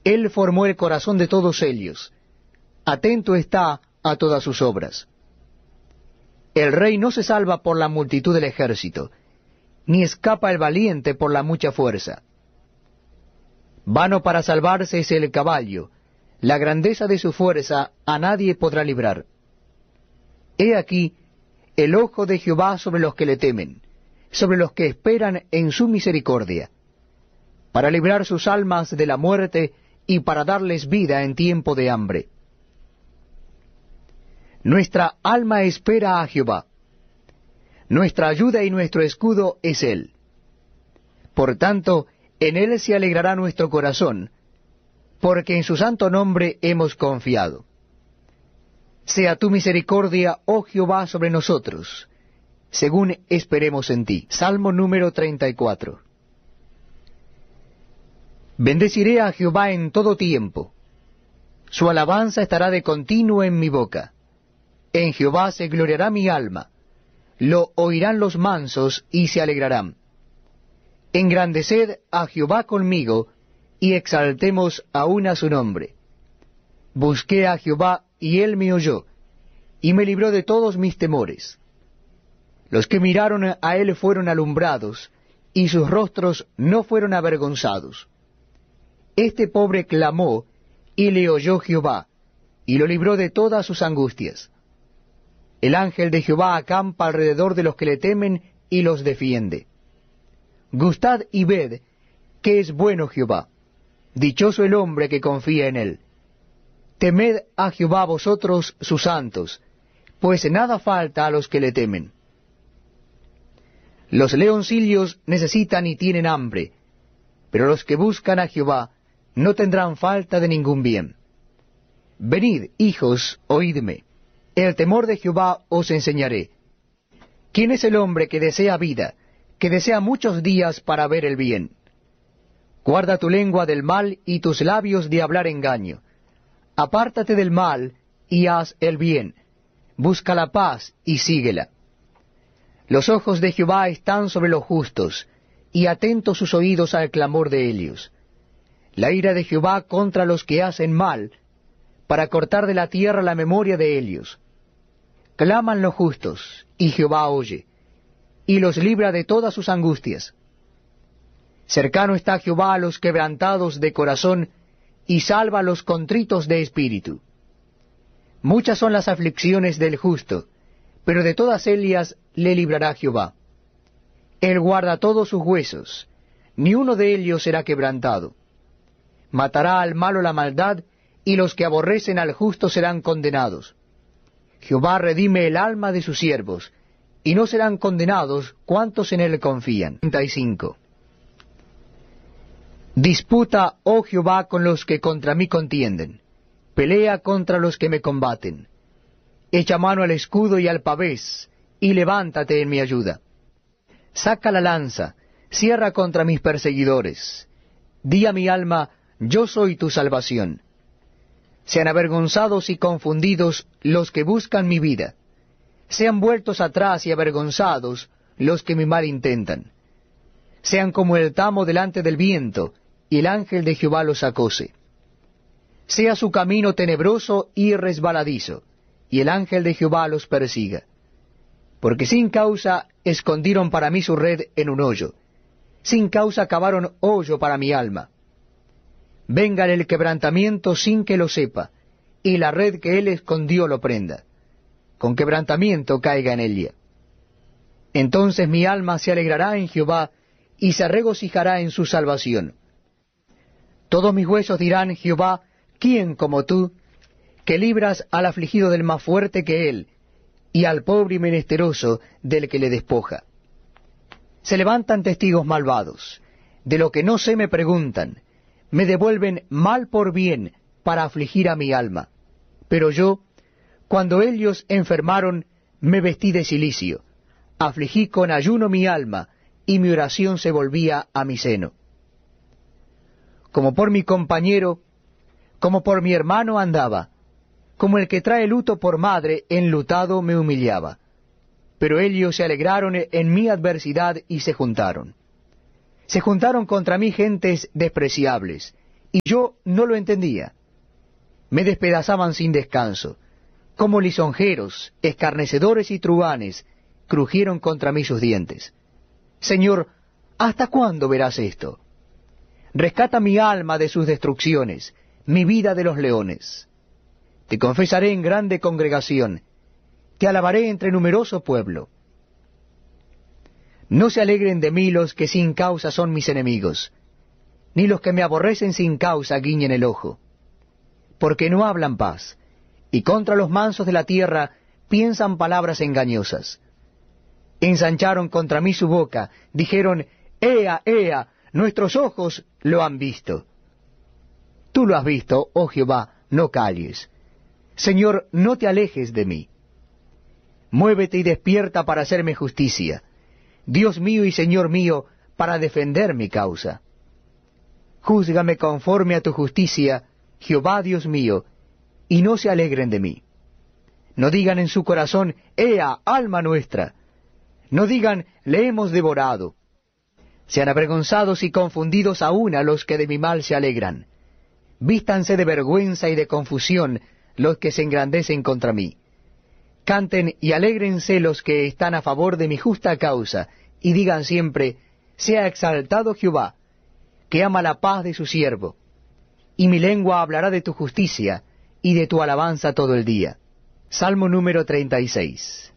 Él formó el corazón de todos ellos, atento está a todas sus obras. El rey no se salva por la multitud del ejército, ni escapa el valiente por la mucha fuerza. Vano para salvarse es el caballo, la grandeza de su fuerza a nadie podrá librar. He aquí el ojo de Jehová sobre los que le temen, sobre los que esperan en su misericordia, para librar sus almas de la muerte y para darles vida en tiempo de hambre. Nuestra alma espera a Jehová. Nuestra ayuda y nuestro escudo es Él. Por tanto, en Él se alegrará nuestro corazón, porque en su santo nombre hemos confiado. Sea tu misericordia, oh Jehová, sobre nosotros, según esperemos en ti. Salmo número 34. Bendeciré a Jehová en todo tiempo. Su alabanza estará de continuo en mi boca. En Jehová se gloriará mi alma. Lo oirán los mansos y se alegrarán. Engrandeced a Jehová conmigo, y exaltemos aún a su nombre. Busqué a Jehová, y él me oyó, y me libró de todos mis temores. Los que miraron a él fueron alumbrados, y sus rostros no fueron avergonzados. Este pobre clamó, y le oyó Jehová, y lo libró de todas sus angustias. El ángel de Jehová acampa alrededor de los que le temen, y los defiende. Gustad y ved que es bueno Jehová. Dichoso el hombre que confía en él. Temed a Jehová vosotros sus santos, pues nada falta a los que le temen. Los leoncillos necesitan y tienen hambre, pero los que buscan a Jehová no tendrán falta de ningún bien. Venid, hijos, oídme. El temor de Jehová os enseñaré. ¿Quién es el hombre que desea vida, que desea muchos días para ver el bien? Guarda tu lengua del mal y tus labios de hablar engaño. Apártate del mal y haz el bien. Busca la paz y síguela. Los ojos de Jehová están sobre los justos, y atentos sus oídos al clamor de ellos. La ira de Jehová contra los que hacen mal, para cortar de la tierra la memoria de ellos. Claman los justos, y Jehová oye, y los libra de todas sus angustias. Cercano está Jehová a los quebrantados de corazón, y salva a los contritos de espíritu. Muchas son las aflicciones del justo, pero de todas ellas le librará Jehová. Él guarda todos sus huesos, ni uno de ellos será quebrantado. Matará al malo la maldad, y los que aborrecen al justo serán condenados. Jehová redime el alma de sus siervos, y no serán condenados cuantos en él confían. 35. Disputa, oh Jehová, con los que contra mí contienden. Pelea contra los que me combaten. Echa mano al escudo y al pavés, y levántate en mi ayuda. Saca la lanza, cierra contra mis perseguidores. Di a mi alma, yo soy tu salvación. Sean avergonzados y confundidos los que buscan mi vida. Sean vueltos atrás y avergonzados los que mi mal intentan. Sean como el tamo delante del viento, y el ángel de Jehová los acose. Sea su camino tenebroso y resbaladizo, y el ángel de Jehová los persiga. Porque sin causa escondieron para mí su red en un hoyo, sin causa cavaron hoyo para mi alma. Véngale el quebrantamiento sin que lo sepa, y la red que él escondió lo prenda. Con quebrantamiento caiga en ella. Entonces mi alma se alegrará en Jehová, y se regocijará en su salvación. Todos mis huesos dirán, Jehová, ¿quién como tú, que libras al afligido del más fuerte que él, y al pobre y menesteroso del que le despoja? Se levantan testigos malvados, de lo que no sé me preguntan, me devuelven mal por bien para afligir a mi alma. Pero yo, cuando ellos enfermaron, me vestí de cilicio, afligí con ayuno mi alma, y mi oración se volvía a mi seno. Como por mi compañero, como por mi hermano andaba, como el que trae luto por madre, enlutado me humillaba. Pero ellos se alegraron en mi adversidad y se juntaron. Se juntaron contra mí gentes despreciables, y yo no lo entendía. Me despedazaban sin descanso. Como lisonjeros, escarnecedores y truhanes, crujieron contra mí sus dientes. Señor, ¿hasta cuándo verás esto? Rescata mi alma de sus destrucciones, mi vida de los leones. Te confesaré en grande congregación, te alabaré entre numeroso pueblo. No se alegren de mí los que sin causa son mis enemigos, ni los que me aborrecen sin causa guiñen el ojo. Porque no hablan paz, y contra los mansos de la tierra piensan palabras engañosas. Ensancharon contra mí su boca, dijeron, Ea, Ea, nuestros ojos lo han visto. Tú lo has visto, oh Jehová, no calles. Señor, no te alejes de mí. Muévete y despierta para hacerme justicia, Dios mío y Señor mío, para defender mi causa. Júzgame conforme a tu justicia, Jehová Dios mío, y no se alegren de mí. No digan en su corazón, Ea, alma nuestra. No digan, le hemos devorado. Sean avergonzados y confundidos aún a los que de mi mal se alegran. Vístanse de vergüenza y de confusión los que se engrandecen contra mí. Canten y alégrense los que están a favor de mi justa causa, y digan siempre, sea exaltado Jehová, que ama la paz de su siervo. Y mi lengua hablará de tu justicia, y de tu alabanza todo el día. Salmo número 36.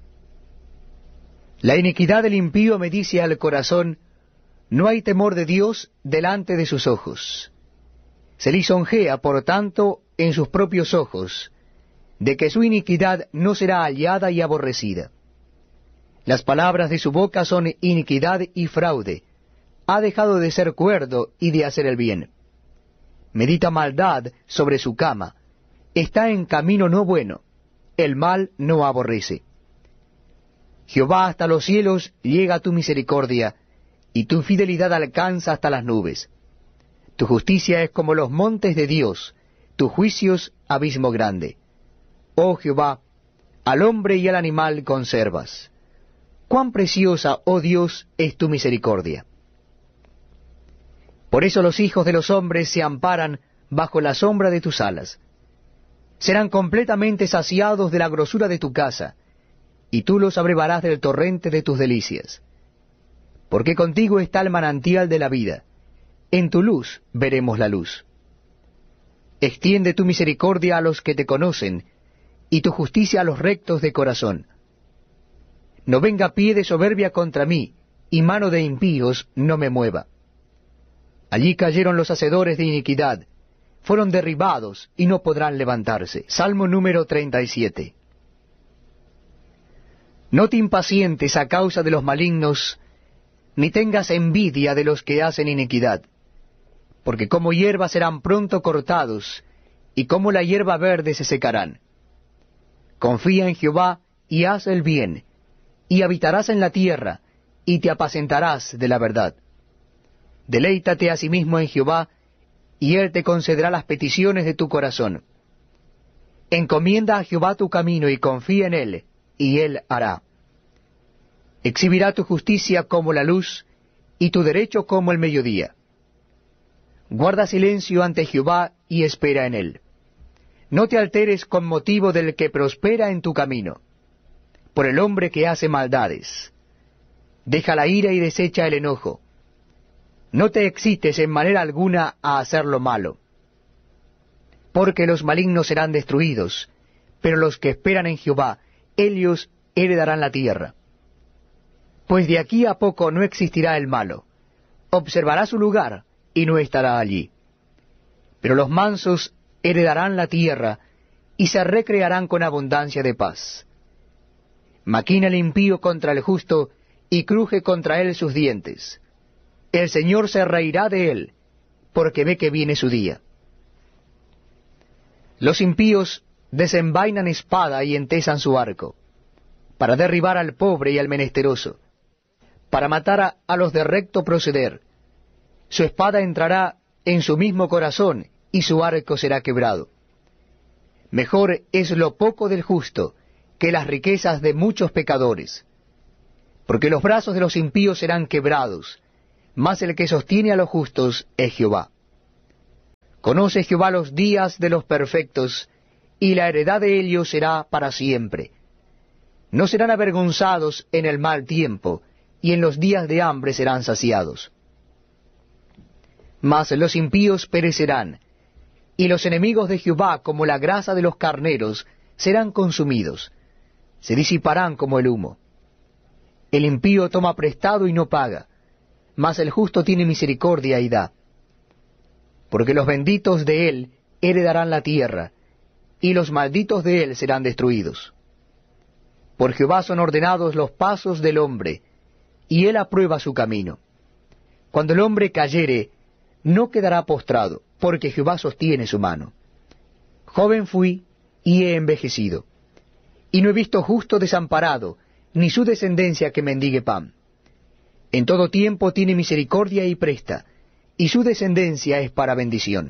La iniquidad del impío me dice al corazón, no hay temor de Dios delante de sus ojos. Se lisonjea, por tanto, en sus propios ojos, de que su iniquidad no será hallada y aborrecida. Las palabras de su boca son iniquidad y fraude. Ha dejado de ser cuerdo y de hacer el bien. Medita maldad sobre su cama. Está en camino no bueno. El mal no aborrece. Jehová, hasta los cielos llega tu misericordia, y tu fidelidad alcanza hasta las nubes. Tu justicia es como los montes de Dios, tus juicios abismo grande. Oh Jehová, al hombre y al animal conservas. Cuán preciosa, oh Dios, es tu misericordia. Por eso los hijos de los hombres se amparan bajo la sombra de tus alas. Serán completamente saciados de la grosura de tu casa, y tú los abrevarás del torrente de tus delicias. Porque contigo está el manantial de la vida, en tu luz veremos la luz. Extiende tu misericordia a los que te conocen, y tu justicia a los rectos de corazón. No venga pie de soberbia contra mí, y mano de impíos no me mueva. Allí cayeron los hacedores de iniquidad, fueron derribados y no podrán levantarse. Salmo número 37. No te impacientes a causa de los malignos, ni tengas envidia de los que hacen iniquidad, porque como hierba serán pronto cortados, y como la hierba verde se secarán. Confía en Jehová y haz el bien, y habitarás en la tierra, y te apacentarás de la verdad. Deleítate asimismo en Jehová, y él te concederá las peticiones de tu corazón. Encomienda a Jehová tu camino y confía en él, y él hará. Exhibirá tu justicia como la luz, y tu derecho como el mediodía. Guarda silencio ante Jehová y espera en él. No te alteres con motivo del que prospera en tu camino, por el hombre que hace maldades. Deja la ira y desecha el enojo. No te excites en manera alguna a hacer lo malo, porque los malignos serán destruidos, pero los que esperan en Jehová, ellos heredarán la tierra. Pues de aquí a poco no existirá el malo, observará su lugar y no estará allí. Pero los mansos heredarán la tierra y se recrearán con abundancia de paz. Maquina el impío contra el justo y cruje contra él sus dientes. El Señor se reirá de él, porque ve que viene su día. Los impíos desenvainan espada y entesan su arco, para derribar al pobre y al menesteroso, para matar a los de recto proceder. Su espada entrará en su mismo corazón, y su arco será quebrado. Mejor es lo poco del justo que las riquezas de muchos pecadores, porque los brazos de los impíos serán quebrados, mas el que sostiene a los justos es Jehová. Conoce Jehová los días de los perfectos, y la heredad de ellos será para siempre. No serán avergonzados en el mal tiempo, y en los días de hambre serán saciados. Mas los impíos perecerán, y los enemigos de Jehová, como la grasa de los carneros, serán consumidos, se disiparán como el humo. El impío toma prestado y no paga, mas el justo tiene misericordia y da. Porque los benditos de él heredarán la tierra, y los malditos de él serán destruidos. Por Jehová son ordenados los pasos del hombre, y él aprueba su camino. Cuando el hombre cayere, no quedará postrado, porque Jehová sostiene su mano. Joven fui, y he envejecido, y no he visto justo desamparado, ni su descendencia que mendigue pan. En todo tiempo tiene misericordia y presta, y su descendencia es para bendición.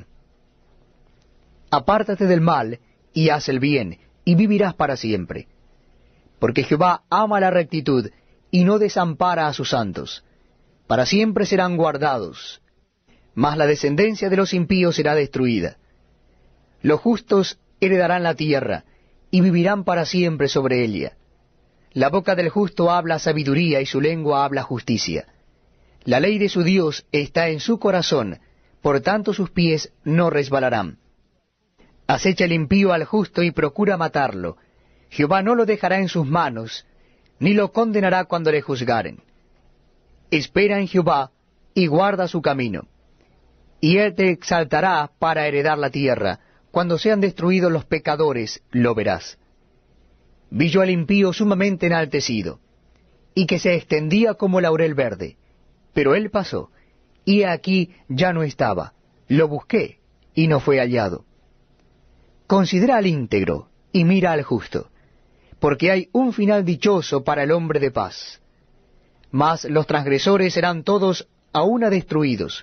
Apártate del mal, y haz el bien, y vivirás para siempre. Porque Jehová ama la rectitud, y no desampara a sus santos. Para siempre serán guardados, mas la descendencia de los impíos será destruida. Los justos heredarán la tierra, y vivirán para siempre sobre ella. La boca del justo habla sabiduría, y su lengua habla justicia. La ley de su Dios está en su corazón, por tanto sus pies no resbalarán. Acecha el impío al justo y procura matarlo. Jehová no lo dejará en sus manos, ni lo condenará cuando le juzgaren. Espera en Jehová, y guarda su camino. Y él te exaltará para heredar la tierra. Cuando sean destruidos los pecadores, lo verás. Vi yo al impío sumamente enaltecido, y que se extendía como laurel verde. Pero él pasó, y aquí ya no estaba. Lo busqué, y no fue hallado. Considera al íntegro, y mira al justo, porque hay un final dichoso para el hombre de paz. Mas los transgresores serán todos a una destruidos.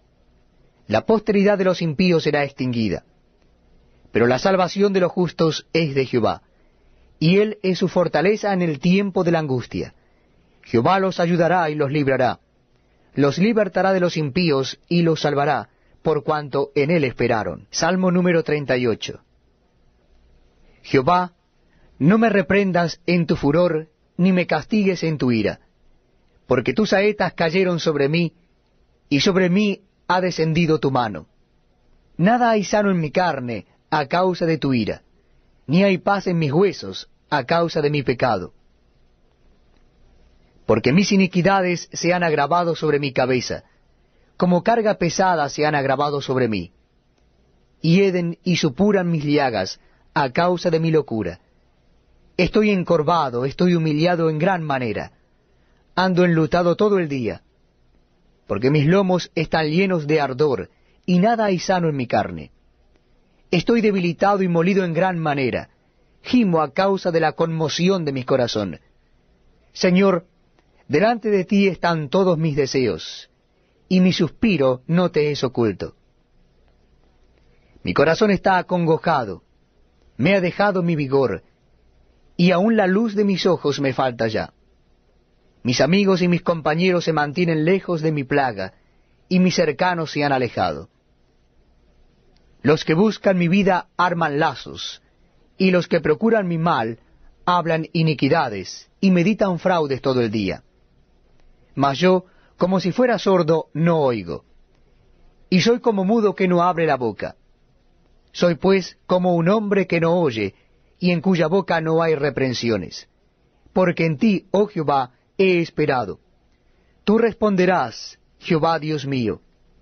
La posteridad de los impíos será extinguida. Pero la salvación de los justos es de Jehová, y él es su fortaleza en el tiempo de la angustia. Jehová los ayudará y los librará. Los libertará de los impíos y los salvará, por cuanto en él esperaron. Salmo número 38. Jehová, no me reprendas en tu furor, ni me castigues en tu ira, porque tus saetas cayeron sobre mí, y sobre mí ha descendido tu mano. Nada hay sano en mi carne a causa de tu ira, ni hay paz en mis huesos a causa de mi pecado. Porque mis iniquidades se han agravado sobre mi cabeza, como carga pesada se han agravado sobre mí. Hieden y supuran mis llagas a causa de mi locura. Estoy encorvado, estoy humillado en gran manera. Ando enlutado todo el día, porque mis lomos están llenos de ardor, y nada hay sano en mi carne. Estoy debilitado y molido en gran manera, gimo a causa de la conmoción de mi corazón. Señor, delante de ti están todos mis deseos, y mi suspiro no te es oculto. Mi corazón está acongojado, me ha dejado mi vigor, y aun la luz de mis ojos me falta ya. Mis amigos y mis compañeros se mantienen lejos de mi plaga, y mis cercanos se han alejado. Los que buscan mi vida arman lazos, y los que procuran mi mal hablan iniquidades, y meditan fraudes todo el día. Mas yo, como si fuera sordo, no oigo, y soy como mudo que no abre la boca. Soy pues como un hombre que no oye, y en cuya boca no hay reprensiones. Porque en ti, oh Jehová, he esperado. Tú responderás, Jehová Dios mío.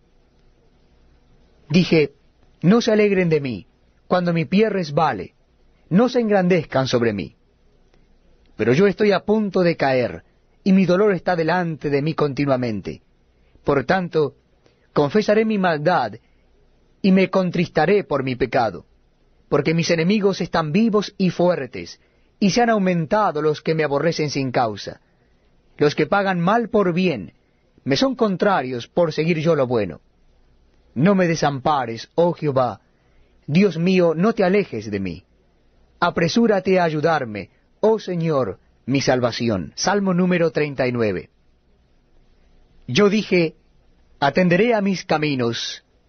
Dije, no se alegren de mí, cuando mi pie resbale, no se engrandezcan sobre mí. Pero yo estoy a punto de caer, y mi dolor está delante de mí continuamente. Por tanto, confesaré mi maldad, y me contristaré por mi pecado, porque mis enemigos están vivos y fuertes, y se han aumentado los que me aborrecen sin causa. Los que pagan mal por bien, me son contrarios por seguir yo lo bueno. No me desampares, oh Jehová, Dios mío, no te alejes de mí. Apresúrate a ayudarme, oh Señor, mi salvación. Salmo número 39. Yo dije, atenderé a mis caminos,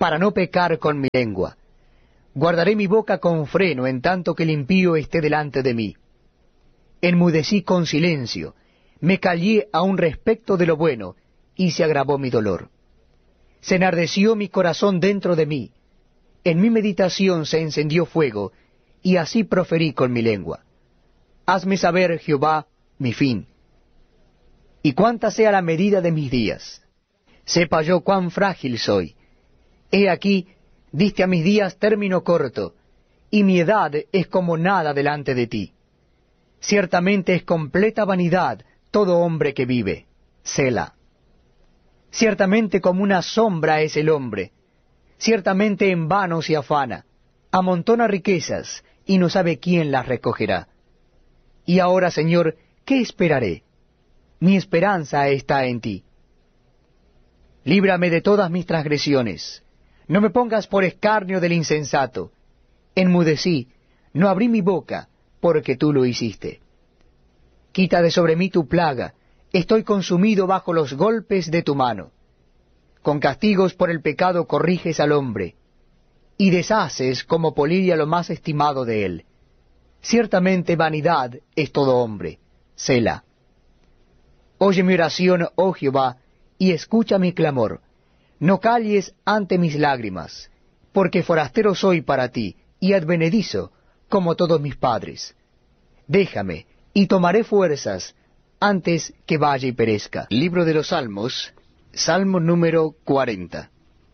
para no pecar con mi lengua. Guardaré mi boca con freno en tanto que el impío esté delante de mí. Enmudecí con silencio, me callé aun respecto de lo bueno, y se agravó mi dolor. Se enardeció mi corazón dentro de mí, en mi meditación se encendió fuego, y así proferí con mi lengua. Hazme saber, Jehová, mi fin, y cuánta sea la medida de mis días. Sepa yo cuán frágil soy. He aquí, diste a mis días término corto, y mi edad es como nada delante de ti. Ciertamente es completa vanidad todo hombre que vive. Selah. Ciertamente como una sombra es el hombre. Ciertamente en vano se afana. Amontona riquezas, y no sabe quién las recogerá. Y ahora, Señor, ¿qué esperaré? Mi esperanza está en ti. Líbrame de todas mis transgresiones. No me pongas por escarnio del insensato. Enmudecí, no abrí mi boca, porque tú lo hiciste. Quita de sobre mí tu plaga, estoy consumido bajo los golpes de tu mano. Con castigos por el pecado corriges al hombre, y deshaces como polilla lo más estimado de él. Ciertamente vanidad es todo hombre. Selah. Oye mi oración, oh Jehová, y escucha mi clamor. No calles ante mis lágrimas, porque forastero soy para ti, y advenedizo, como todos mis padres. Déjame, y tomaré fuerzas, antes que vaya y perezca. Libro de los Salmos, Salmo número 40.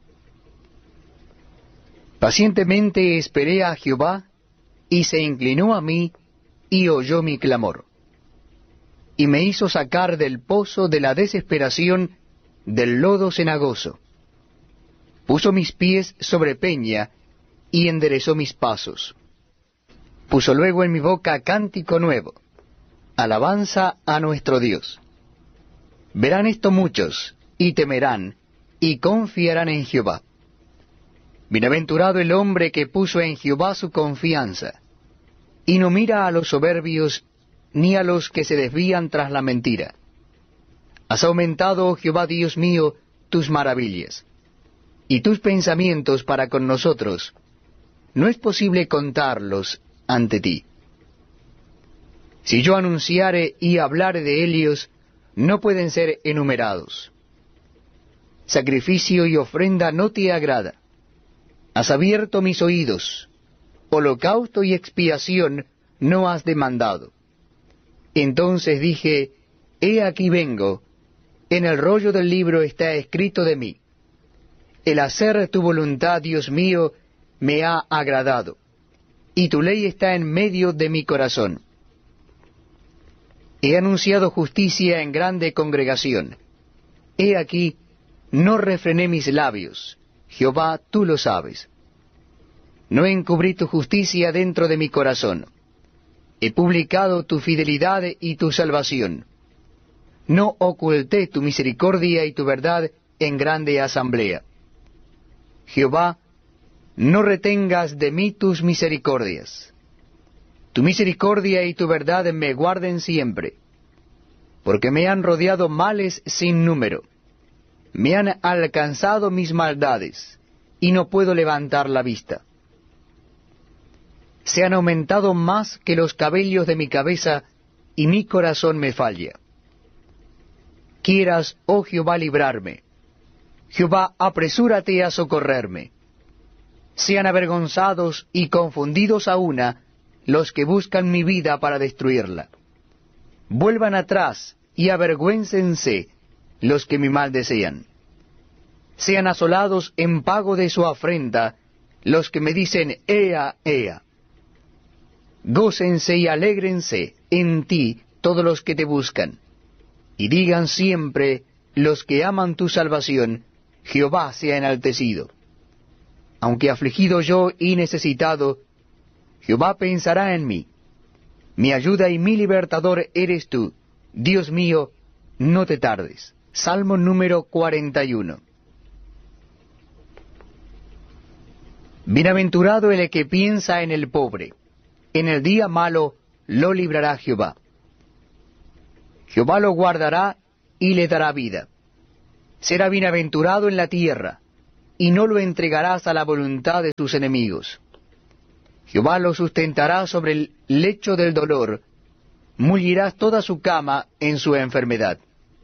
Pacientemente esperé a Jehová, y se inclinó a mí, y oyó mi clamor. Y me hizo sacar del pozo de la desesperación, del lodo cenagoso. Puso mis pies sobre peña, y enderezó mis pasos. Puso luego en mi boca cántico nuevo, alabanza a nuestro Dios. Verán esto muchos, y temerán, y confiarán en Jehová. Bienaventurado el hombre que puso en Jehová su confianza, y no mira a los soberbios, ni a los que se desvían tras la mentira. Has aumentado, oh Jehová Dios mío, tus maravillas, y tus pensamientos para con nosotros. No es posible contarlos ante ti. Si yo anunciare y hablare de ellos, no pueden ser enumerados. Sacrificio y ofrenda no te agrada. Has abierto mis oídos. Holocausto y expiación no has demandado. Entonces dije, he aquí vengo, en el rollo del libro está escrito de mí. El hacer tu voluntad, Dios mío, me ha agradado, y tu ley está en medio de mi corazón. He anunciado justicia en grande congregación. He aquí, no refrené mis labios. Jehová, tú lo sabes. No encubrí tu justicia dentro de mi corazón. He publicado tu fidelidad y tu salvación. No oculté tu misericordia y tu verdad en grande asamblea. Jehová, no retengas de mí tus misericordias. Tu misericordia y tu verdad me guarden siempre, porque me han rodeado males sin número. Me han alcanzado mis maldades, y no puedo levantar la vista. Se han aumentado más que los cabellos de mi cabeza, y mi corazón me falla. Quieras, oh Jehová, librarme. Jehová, apresúrate a socorrerme. Sean avergonzados y confundidos a una los que buscan mi vida para destruirla. Vuelvan atrás y avergüéncense los que mi mal desean. Sean asolados en pago de su afrenta los que me dicen, Ea, Ea. Gócense y alégrense en ti todos los que te buscan, y digan siempre los que aman tu salvación, Jehová sea enaltecido. Aunque afligido yo y necesitado, Jehová pensará en mí. Mi ayuda y mi libertador eres tú. Dios mío, no te tardes. Salmo número 41. Bienaventurado el que piensa en el pobre. En el día malo lo librará Jehová. Jehová lo guardará y le dará vida. Será bienaventurado en la tierra. y no lo entregarás a la voluntad de tus enemigos. Jehová lo sustentará sobre el lecho del dolor, mullirás toda su cama en su enfermedad.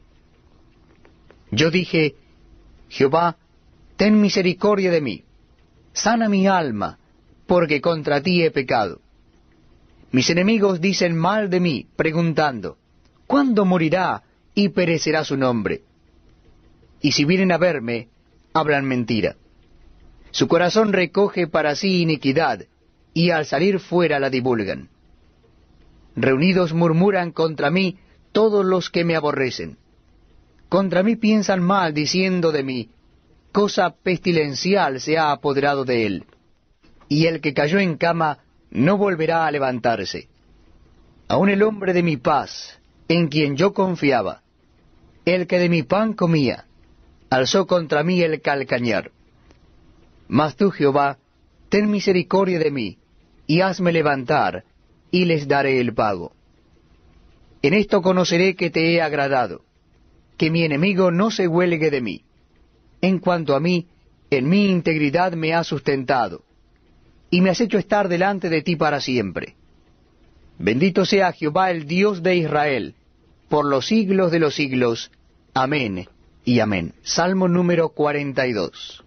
Yo dije, Jehová, ten misericordia de mí, sana mi alma, porque contra ti he pecado. Mis enemigos dicen mal de mí, preguntando, ¿cuándo morirá y perecerá su nombre? Y si vienen a verme, hablan mentira. Su corazón recoge para sí iniquidad, y al salir fuera la divulgan. Reunidos murmuran contra mí todos los que me aborrecen. Contra mí piensan mal, diciendo de mí, cosa pestilencial se ha apoderado de él. Y el que cayó en cama no volverá a levantarse. Aun el hombre de mi paz, en quien yo confiaba, el que de mi pan comía, alzó contra mí el calcañar. Mas tú, Jehová, ten misericordia de mí, y hazme levantar, y les daré el pago. En esto conoceré que te he agradado, que mi enemigo no se huelgue de mí. En cuanto a mí, en mi integridad me has sustentado, y me has hecho estar delante de ti para siempre. Bendito sea Jehová el Dios de Israel, por los siglos de los siglos. Amén y amén. Salmo número 42.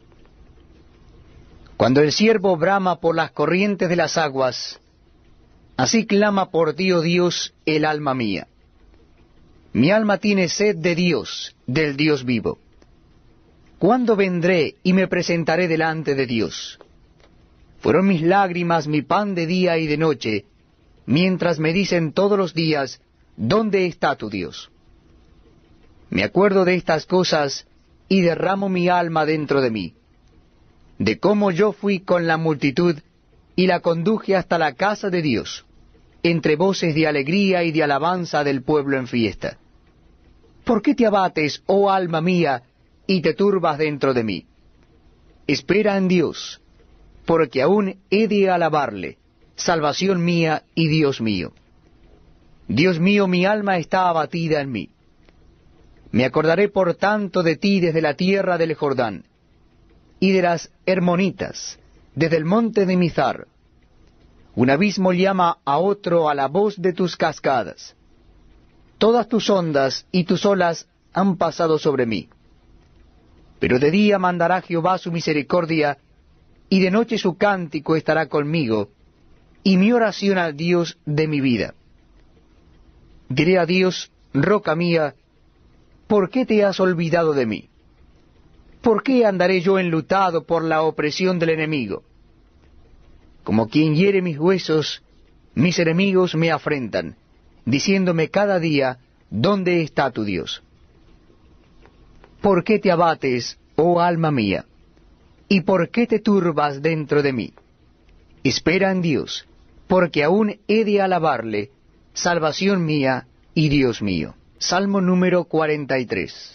Cuando el siervo brama por las corrientes de las aguas, así clama por ti, oh Dios, el alma mía. Mi alma tiene sed de Dios, del Dios vivo. ¿Cuándo vendré y me presentaré delante de Dios? Fueron mis lágrimas mi pan de día y de noche, mientras me dicen todos los días, ¿dónde está tu Dios? Me acuerdo de estas cosas y derramo mi alma dentro de mí, de cómo yo fui con la multitud y la conduje hasta la casa de Dios, entre voces de alegría y de alabanza del pueblo en fiesta. ¿Por qué te abates, oh alma mía, y te turbas dentro de mí? Espera en Dios, porque aún he de alabarle, salvación mía y Dios mío. Dios mío, mi alma está abatida en mí. Me acordaré por tanto de ti desde la tierra del Jordán, y de las Hermonitas, desde el monte de Mizar. Un abismo llama a otro a la voz de tus cascadas. Todas tus ondas y tus olas han pasado sobre mí. Pero de día mandará Jehová su misericordia, y de noche su cántico estará conmigo, y mi oración al Dios de mi vida. Diré a Dios, roca mía, ¿por qué te has olvidado de mí? ¿Por qué andaré yo enlutado por la opresión del enemigo? Como quien hiere mis huesos, mis enemigos me afrentan, diciéndome cada día, ¿dónde está tu Dios? ¿Por qué te abates, oh alma mía? ¿Y por qué te turbas dentro de mí? Espera en Dios, porque aún he de alabarle, salvación mía y Dios mío. Salmo número 43.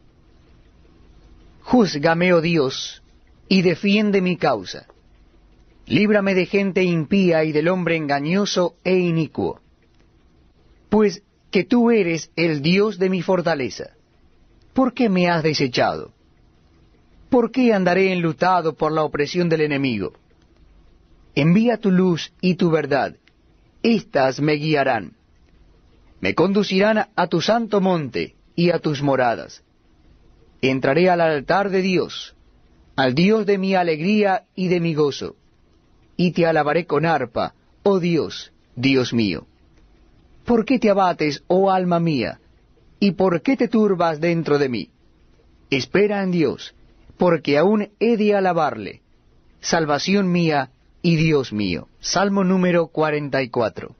Júzgame, oh Dios, y defiende mi causa. Líbrame de gente impía y del hombre engañoso e inicuo. Pues que tú eres el Dios de mi fortaleza. ¿Por qué me has desechado? ¿Por qué andaré enlutado por la opresión del enemigo? Envía tu luz y tu verdad, éstas me guiarán. Me conducirán a tu santo monte y a tus moradas. Entraré al altar de Dios, al Dios de mi alegría y de mi gozo, y te alabaré con arpa, oh Dios, Dios mío. ¿Por qué te abates, oh alma mía? ¿Y por qué te turbas dentro de mí? Espera en Dios, porque aún he de alabarle, salvación mía y Dios mío. Salmo número 44.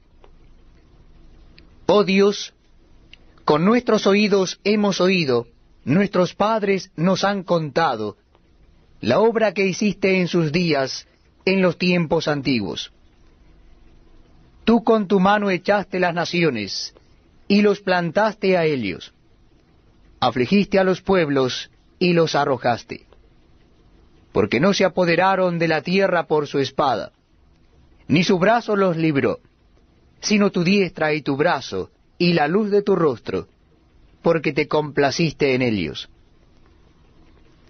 Oh Dios, con nuestros oídos hemos oído, nuestros padres nos han contado, la obra que hiciste en sus días, en los tiempos antiguos. Tú con tu mano echaste las naciones, y los plantaste a ellos. Afligiste a los pueblos, y los arrojaste. Porque no se apoderaron de la tierra por su espada, ni su brazo los libró, sino tu diestra y tu brazo, y la luz de tu rostro, porque te complaciste en ellos.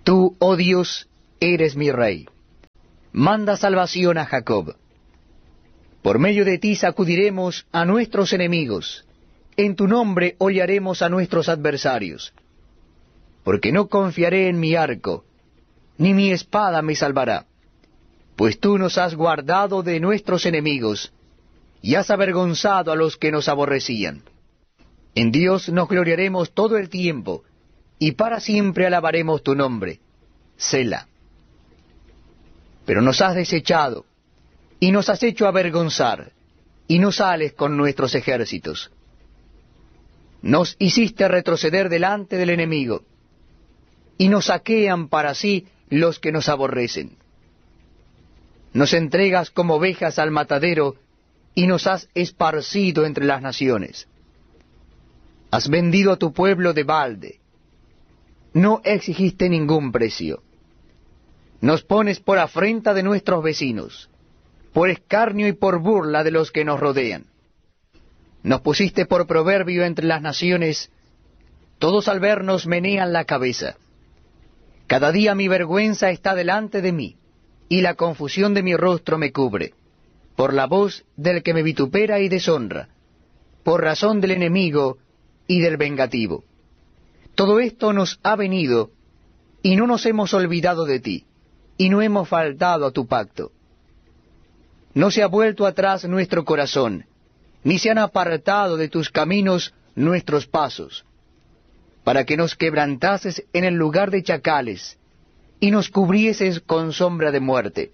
Tú, oh Dios, eres mi Rey. Manda salvación a Jacob. Por medio de ti sacudiremos a nuestros enemigos. En tu nombre hollaremos a nuestros adversarios. Porque no confiaré en mi arco, ni mi espada me salvará. Pues tú nos has guardado de nuestros enemigos, y has avergonzado a los que nos aborrecían. En Dios nos gloriaremos todo el tiempo, y para siempre alabaremos tu nombre. Selah. Pero nos has desechado, y nos has hecho avergonzar, y no sales con nuestros ejércitos. Nos hiciste retroceder delante del enemigo, y nos saquean para sí los que nos aborrecen. Nos entregas como ovejas al matadero, y nos has esparcido entre las naciones. Has vendido a tu pueblo de balde. No exigiste ningún precio. Nos pones por afrenta de nuestros vecinos, por escarnio y por burla de los que nos rodean. Nos pusiste por proverbio entre las naciones, todos al vernos menean la cabeza. Cada día mi vergüenza está delante de mí, y la confusión de mi rostro me cubre, por la voz del que me vitupera y deshonra, por razón del enemigo y del vengativo. Todo esto nos ha venido, y no nos hemos olvidado de ti, y no hemos faltado a tu pacto. No se ha vuelto atrás nuestro corazón, ni se han apartado de tus caminos nuestros pasos, para que nos quebrantases en el lugar de chacales, y nos cubrieses con sombra de muerte.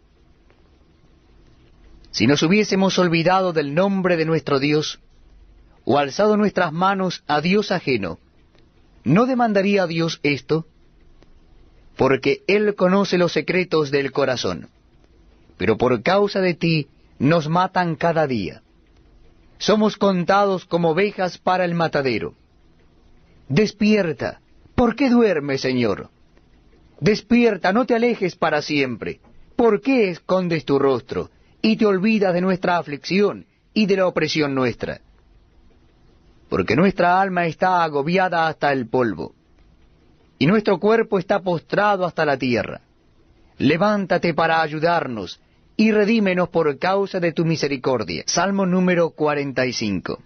Si nos hubiésemos olvidado del nombre de nuestro Dios, o alzado nuestras manos a Dios ajeno, ¿no demandaría a Dios esto? Porque Él conoce los secretos del corazón. Pero por causa de ti nos matan cada día. Somos contados como ovejas para el matadero. Despierta, ¿por qué duermes, Señor? Despierta, no te alejes para siempre. ¿Por qué escondes tu rostro y te olvidas de nuestra aflicción y de la opresión nuestra? Porque nuestra alma está agobiada hasta el polvo, y nuestro cuerpo está postrado hasta la tierra. Levántate para ayudarnos, y redímenos por causa de tu misericordia. Salmo número 45.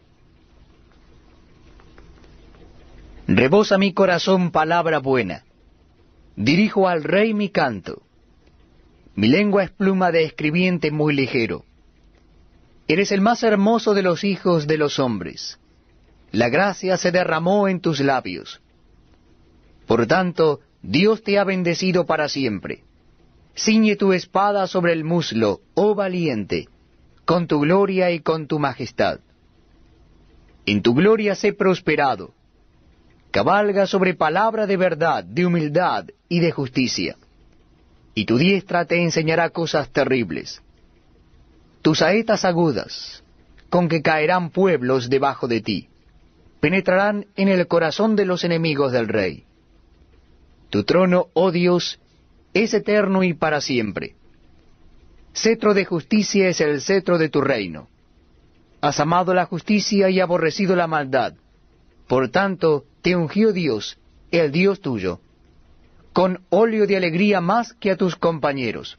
Rebosa mi corazón palabra buena. Dirijo al Rey mi canto. Mi lengua es pluma de escribiente muy ligero. Eres el más hermoso de los hijos de los hombres. La gracia se derramó en tus labios. Por tanto, Dios te ha bendecido para siempre. Ciñe tu espada sobre el muslo, oh valiente, con tu gloria y con tu majestad. En tu gloria sé prosperado. Cabalga sobre palabra de verdad, de humildad y de justicia. Y tu diestra te enseñará cosas terribles. Tus saetas agudas, con que caerán pueblos debajo de ti, penetrarán en el corazón de los enemigos del rey. Tu trono, oh Dios, es eterno y para siempre. Cetro de justicia es el cetro de tu reino. Has amado la justicia y aborrecido la maldad. Por tanto, te ungió Dios, el Dios tuyo, con óleo de alegría más que a tus compañeros.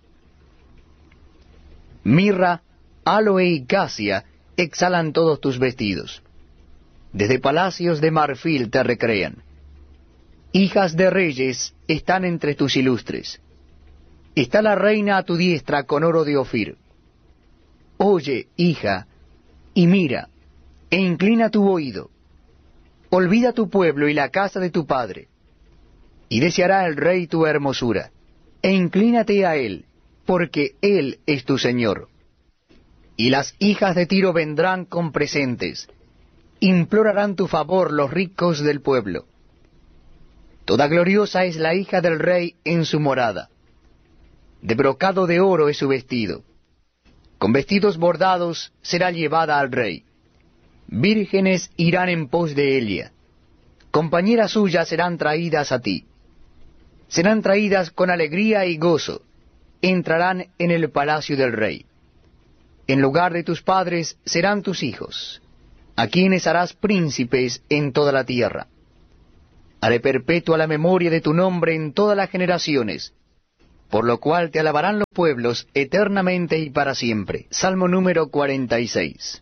Mirra, aloe y casia exhalan todos tus vestidos. Desde palacios de marfil te recrean. Hijas de reyes están entre tus ilustres. Está la reina a tu diestra con oro de Ofir. Oye, hija, y mira, e inclina tu oído. Olvida tu pueblo y la casa de tu padre. Y deseará el rey tu hermosura, e inclínate a él, porque él es tu Señor. Y las hijas de Tiro vendrán con presentes, implorarán tu favor los ricos del pueblo. Toda gloriosa es la hija del rey en su morada. De brocado de oro es su vestido. Con vestidos bordados será llevada al rey. Vírgenes irán en pos de ella. Compañeras suyas serán traídas a ti. Serán traídas con alegría y gozo. Entrarán en el palacio del rey. En lugar de tus padres serán tus hijos, a quienes harás príncipes en toda la tierra. Haré perpetua la memoria de tu nombre en todas las generaciones, por lo cual te alabarán los pueblos eternamente y para siempre. Salmo número 46.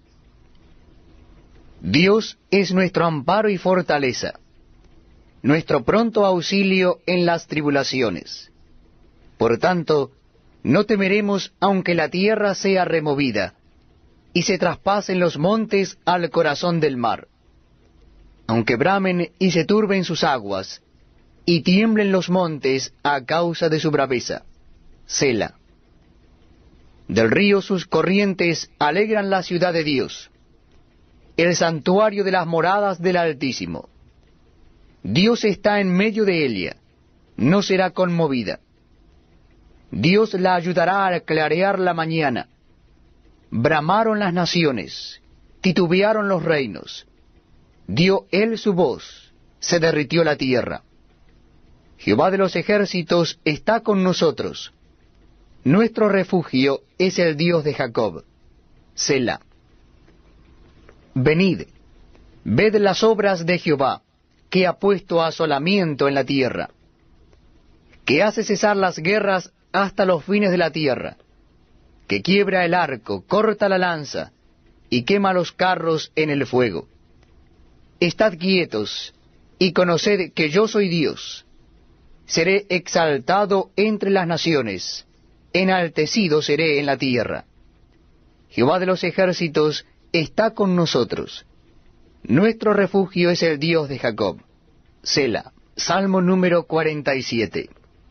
Dios es nuestro amparo y fortaleza, nuestro pronto auxilio en las tribulaciones. Por tanto, no temeremos aunque la tierra sea removida, y se traspasen los montes al corazón del mar. Aunque bramen y se turben sus aguas, y tiemblen los montes a causa de su braveza. Sela. Del río sus corrientes alegran la ciudad de Dios, el santuario de las moradas del Altísimo. Dios está en medio de ella, no será conmovida. Dios la ayudará a clarear la mañana. Bramaron las naciones, titubearon los reinos. Dio él su voz, se derritió la tierra. Jehová de los ejércitos está con nosotros. Nuestro refugio es el Dios de Jacob. Sela. Venid, ved las obras de Jehová, que ha puesto asolamiento en la tierra, que hace cesar las guerras hasta los fines de la tierra, que quiebra el arco, corta la lanza, y quema los carros en el fuego. Estad quietos, y conoced que yo soy Dios. Seré exaltado entre las naciones, enaltecido seré en la tierra. Jehová de los ejércitos está con nosotros. Nuestro refugio es el Dios de Jacob. Sela. Salmo número 47.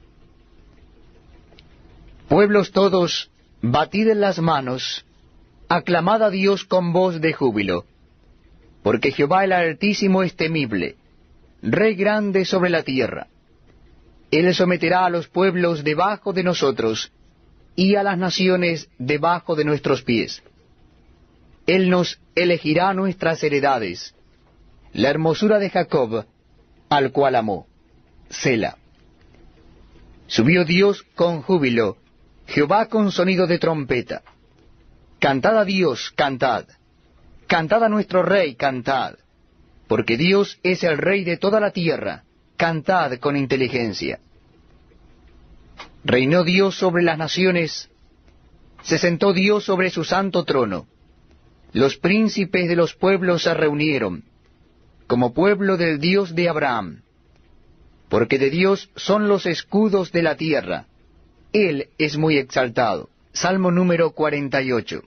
Pueblos todos, batid en las manos, aclamad a Dios con voz de júbilo, porque Jehová el Altísimo es temible, Rey grande sobre la tierra. Él someterá a los pueblos debajo de nosotros, y a las naciones debajo de nuestros pies. Él nos elegirá nuestras heredades, la hermosura de Jacob, al cual amó. Sela. Subió Dios con júbilo, Jehová con sonido de trompeta. Cantad a Dios, cantad. Cantad a nuestro Rey, cantad. Porque Dios es el Rey de toda la tierra, cantad con inteligencia. Reinó Dios sobre las naciones, se sentó Dios sobre su santo trono. Los príncipes de los pueblos se reunieron, como pueblo del Dios de Abraham. Porque de Dios son los escudos de la tierra, Él es muy exaltado. Salmo número 48.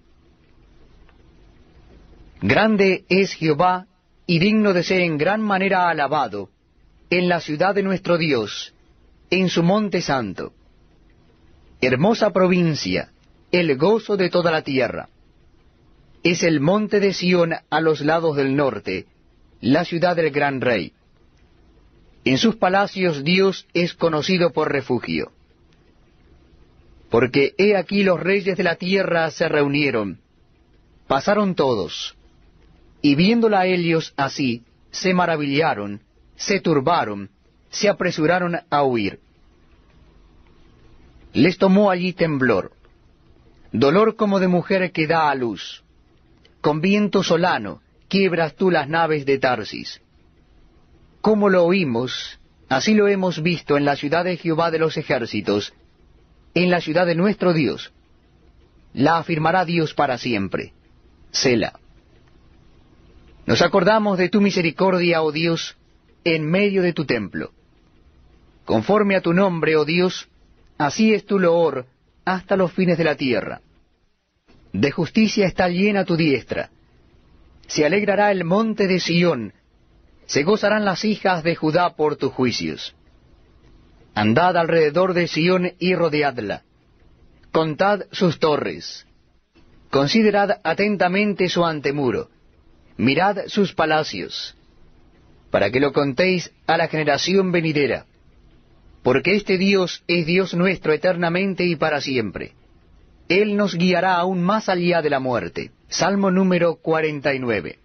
Grande es Jehová, y digno de ser en gran manera alabado, en la ciudad de nuestro Dios, en su monte santo. Hermosa provincia, el gozo de toda la tierra. Es el monte de Sión a los lados del norte, la ciudad del gran rey. En sus palacios Dios es conocido por refugio. Porque he aquí los reyes de la tierra se reunieron, pasaron todos, y viéndola a ellos así, se maravillaron, se turbaron, se apresuraron a huir. Les tomó allí temblor, dolor como de mujer que da a luz. Con viento solano quiebras tú las naves de Tarsis. Como lo oímos, así lo hemos visto en la ciudad de Jehová de los ejércitos, en la ciudad de nuestro Dios. La afirmará Dios para siempre. Sela. Nos acordamos de tu misericordia, oh Dios, en medio de tu templo. Conforme a tu nombre, oh Dios, así es tu loor hasta los fines de la tierra. De justicia está llena tu diestra. Se alegrará el monte de Sión, se gozarán las hijas de Judá por tus juicios. Andad alrededor de Sión y rodeadla. Contad sus torres. Considerad atentamente su antemuro. Mirad sus palacios, para que lo contéis a la generación venidera. Porque este Dios es Dios nuestro eternamente y para siempre. Él nos guiará aún más allá de la muerte. Salmo número 49.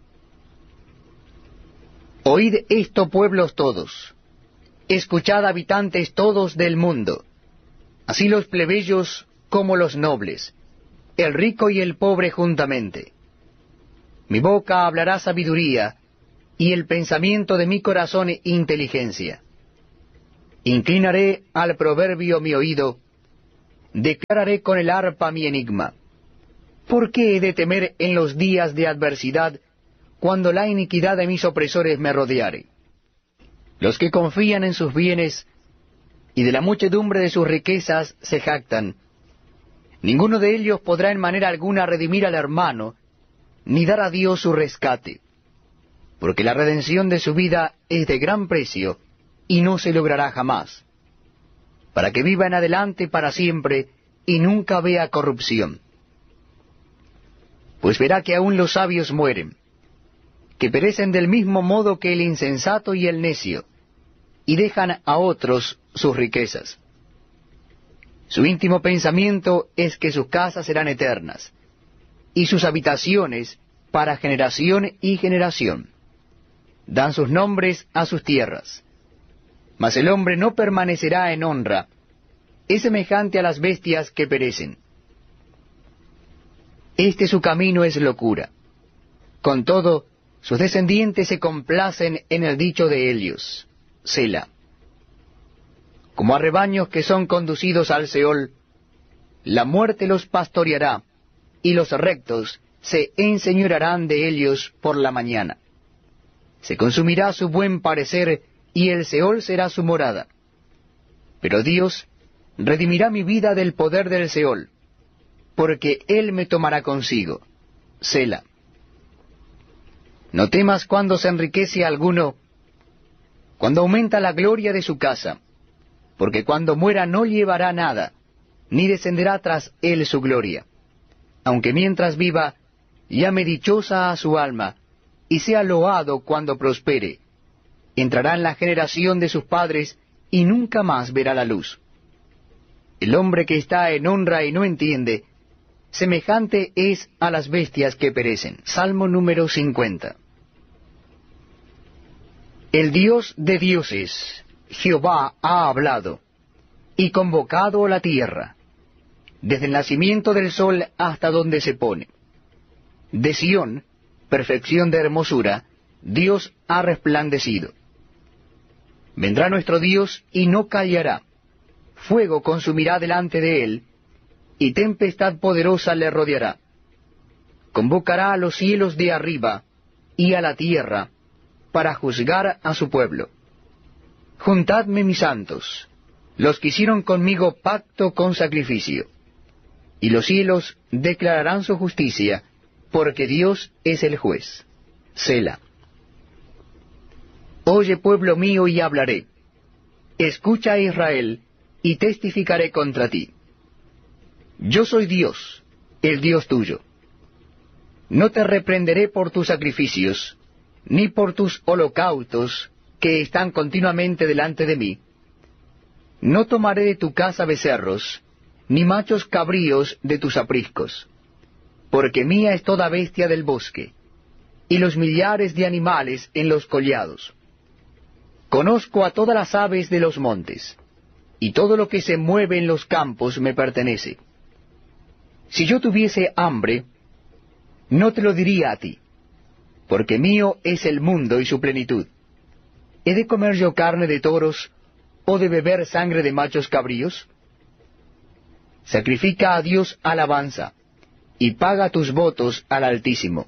Oíd esto, pueblos todos. Escuchad, habitantes todos del mundo. Así los plebeyos como los nobles, el rico y el pobre juntamente. Mi boca hablará sabiduría, y el pensamiento de mi corazón inteligencia. Inclinaré al proverbio mi oído, declararé con el arpa mi enigma. ¿Por qué he de temer en los días de adversidad, cuando la iniquidad de mis opresores me rodeare? Los que confían en sus bienes y de la muchedumbre de sus riquezas se jactan. Ninguno de ellos podrá en manera alguna redimir al hermano, ni dar a Dios su rescate, porque la redención de su vida es de gran precio, y no se logrará jamás, para que viva en adelante para siempre, y nunca vea corrupción. Pues verá que aún los sabios mueren, que perecen del mismo modo que el insensato y el necio, y dejan a otros sus riquezas. Su íntimo pensamiento es que sus casas serán eternas, y sus habitaciones para generación y generación. Dan sus nombres a sus tierras. Mas el hombre no permanecerá en honra, es semejante a las bestias que perecen. Este su camino es locura. Con todo, sus descendientes se complacen en el dicho de ellos. Sela. Como a rebaños que son conducidos al Seol, la muerte los pastoreará, y los rectos se enseñorearán de ellos por la mañana. Se consumirá su buen parecer, y el Seol será su morada. Pero Dios redimirá mi vida del poder del Seol, porque Él me tomará consigo. Sela. No temas cuando se enriquece alguno, cuando aumenta la gloria de su casa, porque cuando muera no llevará nada, ni descenderá tras él su gloria. Aunque mientras viva, llame dichosa a su alma, y sea loado cuando prospere. Entrará en la generación de sus padres, y nunca más verá la luz. El hombre que está en honra y no entiende, semejante es a las bestias que perecen. Salmo número 50. El Dios de dioses, Jehová, ha hablado, y convocado la tierra, desde el nacimiento del sol hasta donde se pone. De Sión, perfección de hermosura, Dios ha resplandecido. Vendrá nuestro Dios y no callará. Fuego consumirá delante de él, y tempestad poderosa le rodeará. Convocará a los cielos de arriba y a la tierra, para juzgar a su pueblo. Juntadme mis santos, los que hicieron conmigo pacto con sacrificio, y los cielos declararán su justicia, porque Dios es el juez. Sela. Oye, pueblo mío, y hablaré. Escucha, Israel, y testificaré contra ti. Yo soy Dios, el Dios tuyo. No te reprenderé por tus sacrificios, ni por tus holocaustos, que están continuamente delante de mí. No tomaré de tu casa becerros, ni machos cabríos de tus apriscos, porque mía es toda bestia del bosque, y los millares de animales en los collados. Conozco a todas las aves de los montes, y todo lo que se mueve en los campos me pertenece. Si yo tuviese hambre, no te lo diría a ti, porque mío es el mundo y su plenitud. ¿He de comer yo carne de toros, o de beber sangre de machos cabríos? Sacrifica a Dios alabanza, y paga tus votos al Altísimo.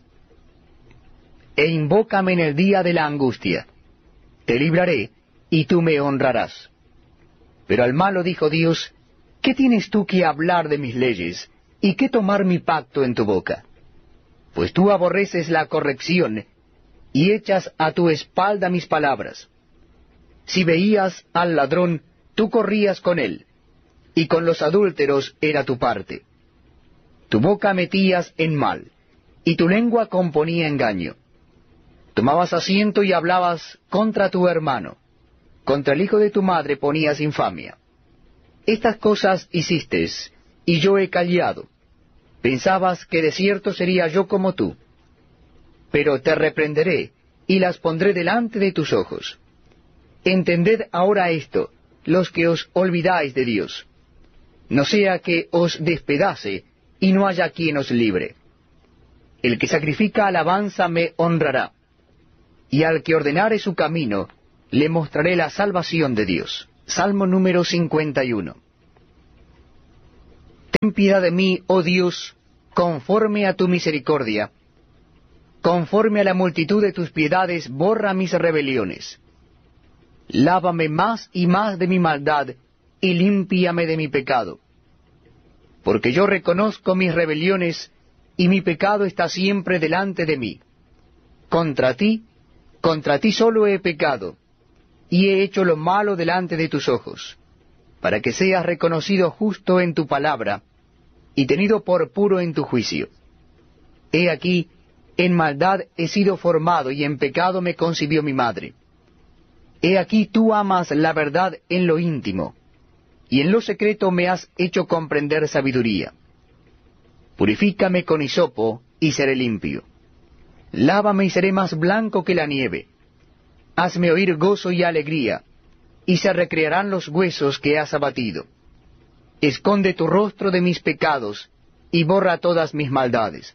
E invócame en el día de la angustia. Te libraré, y tú me honrarás. Pero al malo dijo Dios, ¿qué tienes tú que hablar de mis leyes, y qué tomar mi pacto en tu boca? Pues tú aborreces la corrección, y echas a tu espalda mis palabras. Si veías al ladrón, tú corrías con él, y con los adúlteros era tu parte. Tu boca metías en mal, y tu lengua componía engaño. Tomabas asiento y hablabas contra tu hermano, contra el hijo de tu madre ponías infamia. Estas cosas hiciste, y yo he callado. Pensabas que de cierto sería yo como tú. Pero te reprenderé, y las pondré delante de tus ojos. Entended ahora esto, los que os olvidáis de Dios. No sea que os despedace, y no haya quien os libre. El que sacrifica alabanza me honrará. y al que ordenare su camino, le mostraré la salvación de Dios. Salmo número 51. Ten piedad de mí, oh Dios, conforme a tu misericordia. Conforme a la multitud de tus piedades, borra mis rebeliones. Lávame más y más de mi maldad, y límpiame de mi pecado. Porque yo reconozco mis rebeliones, y mi pecado está siempre delante de mí. Contra ti solo he pecado, y he hecho lo malo delante de tus ojos, para que seas reconocido justo en tu palabra, y tenido por puro en tu juicio. He aquí, en maldad he sido formado, y en pecado me concibió mi madre. He aquí tú amas la verdad en lo íntimo, y en lo secreto me has hecho comprender sabiduría. Purifícame con hisopo, y seré limpio. Lávame y seré más blanco que la nieve. Hazme oír gozo y alegría, y se recrearán los huesos que has abatido. Esconde tu rostro de mis pecados, y borra todas mis maldades.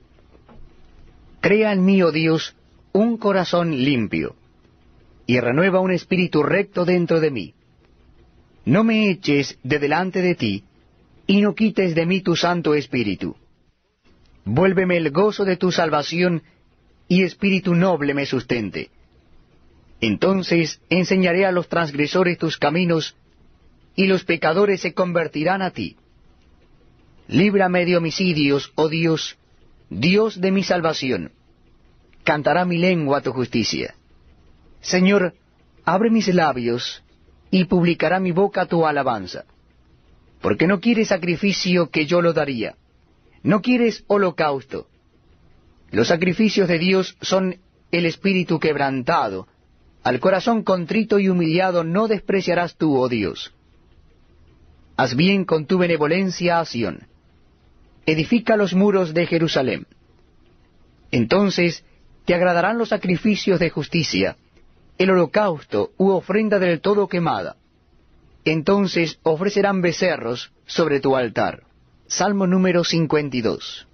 Crea en mí, oh Dios, un corazón limpio, y renueva un espíritu recto dentro de mí. No me eches de delante de ti, y no quites de mí tu Santo Espíritu. Vuélveme el gozo de tu salvación, y espíritu noble me sustente. Entonces enseñaré a los transgresores tus caminos, y los pecadores se convertirán a ti. Líbrame de homicidios, oh Dios, Dios de mi salvación. Cantará mi lengua tu justicia. Señor, abre mis labios, y publicará mi boca tu alabanza. Porque no quieres sacrificio que yo lo daría, no quieres holocausto. Los sacrificios de Dios son el espíritu quebrantado, al corazón contrito y humillado no despreciarás tú, oh Dios. Haz bien con tu benevolencia a Sión. Edifica los muros de Jerusalén. Entonces te agradarán los sacrificios de justicia, el holocausto u ofrenda del todo quemada. Entonces ofrecerán becerros sobre tu altar. Salmo número 52.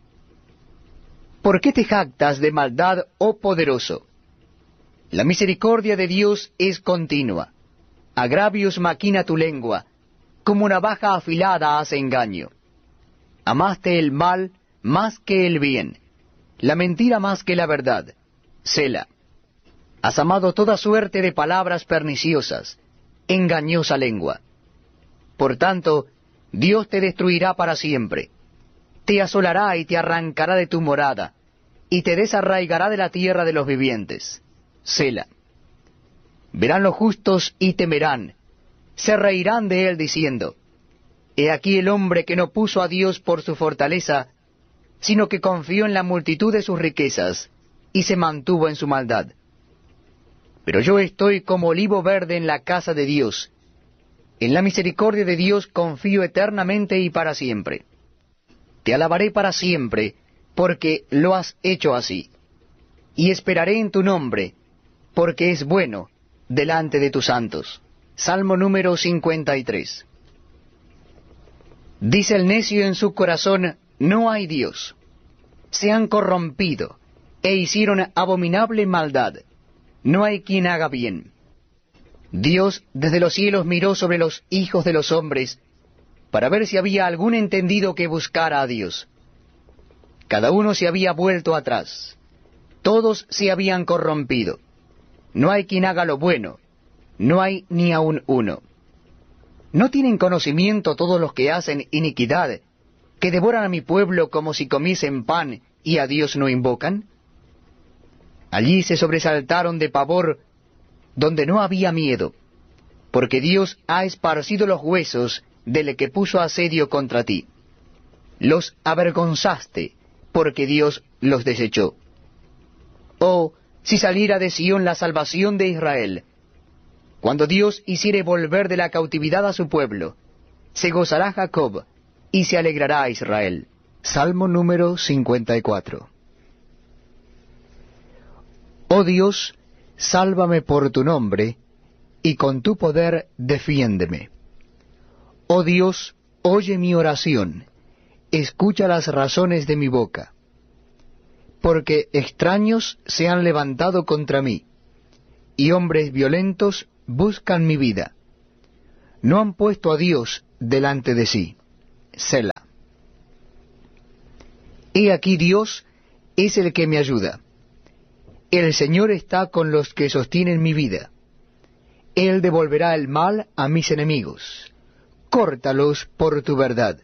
¿Por qué te jactas de maldad, oh poderoso? La misericordia de Dios es continua. Agravios maquina tu lengua, como navaja afilada hace engaño. Amaste el mal más que el bien, la mentira más que la verdad. Sela. Has amado toda suerte de palabras perniciosas, engañosa lengua. Por tanto, Dios te destruirá para siempre. Te asolará y te arrancará de tu morada, y te desarraigará de la tierra de los vivientes. Sela. Verán los justos y temerán, se reirán de él diciendo, he aquí el hombre que no puso a Dios por su fortaleza, sino que confió en la multitud de sus riquezas, y se mantuvo en su maldad. Pero yo estoy como olivo verde en la casa de Dios. En la misericordia de Dios confío eternamente y para siempre. Te alabaré para siempre, porque lo has hecho así. Y esperaré en tu nombre, porque es bueno delante de tus santos. Salmo número 53. Dice el necio en su corazón, no hay Dios. Se han corrompido, e hicieron abominable maldad. No hay quien haga bien. Dios desde los cielos miró sobre los hijos de los hombres, para ver si había algún entendido que buscara a Dios. Cada uno se había vuelto atrás. Todos se habían corrompido. No hay quien haga lo bueno, no hay ni aun uno. ¿No tienen conocimiento todos los que hacen iniquidad, que devoran a mi pueblo como si comiesen pan y a Dios no invocan? Allí se sobresaltaron de pavor, donde no había miedo, porque Dios ha esparcido los huesos del que puso asedio contra ti. Los avergonzaste, porque Dios los desechó. Oh, si saliera de Sión la salvación de Israel, cuando Dios hiciere volver de la cautividad a su pueblo, se gozará Jacob, y se alegrará Israel. Salmo número 54. Oh Dios, sálvame por tu nombre, y con tu poder defiéndeme. Oh Dios, oye mi oración, escucha las razones de mi boca. porque extraños se han levantado contra mí, y hombres violentos buscan mi vida. No han puesto a Dios delante de sí. Selah. He aquí Dios es el que me ayuda. El Señor está con los que sostienen mi vida. Él devolverá el mal a mis enemigos. Córtalos por tu verdad.